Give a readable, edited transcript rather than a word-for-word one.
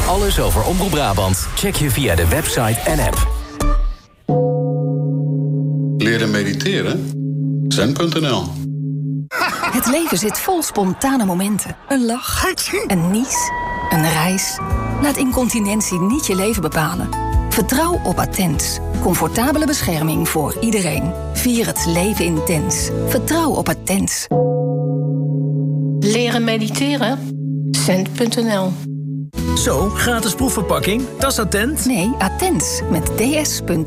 Alles over Omroep Brabant check je via de website en app. Leren mediteren? Zen.nl. Het leven zit vol spontane momenten. Een lach, een nies, een reis. Laat incontinentie niet je leven bepalen. Vertrouw op Attens. Comfortabele bescherming voor iedereen. Vier het leven intens. Vertrouw op Attens. Leren mediteren? Zen.nl. Zo, gratis proefverpakking. Dat is Attent. Nee, Attens met ds.nl.